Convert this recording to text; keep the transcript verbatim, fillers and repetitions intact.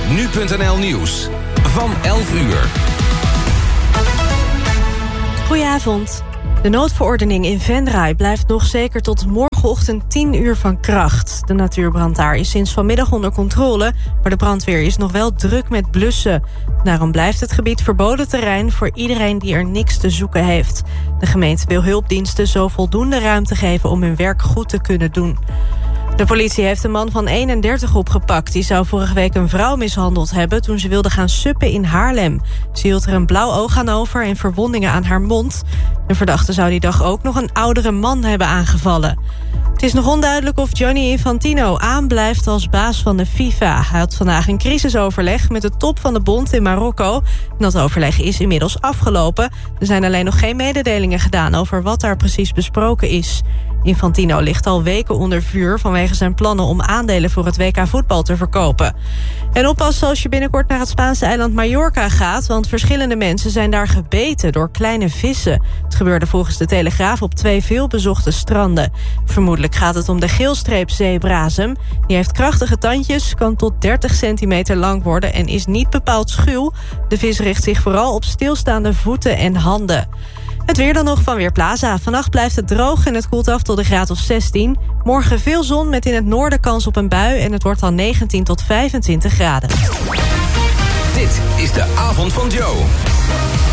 het nu punt n l nieuws van elf uur. Goedenavond. De noodverordening in Venray blijft nog zeker tot morgenochtend tien uur van kracht. De natuurbrand daar is sinds vanmiddag onder controle, maar de brandweer is nog wel druk met blussen. Daarom blijft het gebied verboden terrein voor iedereen die er niks te zoeken heeft. De gemeente wil hulpdiensten zo voldoende ruimte geven om hun werk goed te kunnen doen. De politie heeft een man van eenendertig opgepakt. Die zou vorige week een vrouw mishandeld hebben toen ze wilde gaan suppen in Haarlem. Ze hield er een blauw oog aan over en verwondingen aan haar mond. De verdachte zou die dag ook nog een oudere man hebben aangevallen. Het is nog onduidelijk of Gianni Infantino aanblijft als baas van de FIFA. Hij had vandaag een crisisoverleg met de top van de bond in Marokko. Dat overleg is inmiddels afgelopen. Er zijn alleen nog geen mededelingen gedaan over wat daar precies besproken is. Infantino ligt al weken onder vuur vanwege zijn plannen om aandelen voor het W K voetbal te verkopen. En oppassen als je binnenkort naar het Spaanse eiland Mallorca gaat, want verschillende mensen zijn daar gebeten door kleine vissen. Het gebeurde volgens de Telegraaf op twee veelbezochte stranden. Vermoedelijk gaat het om de geelstreepzeebrazem. Die heeft krachtige tandjes, kan tot dertig centimeter lang worden en is niet bepaald schuw. De vis richt zich vooral op stilstaande voeten en handen. Het weer dan nog van Weerplaza. Vannacht blijft het droog en het koelt af tot een graad of zestien. Morgen veel zon met in het noorden kans op een bui en het wordt dan negentien tot vijfentwintig graden. Dit is de avond van Joe.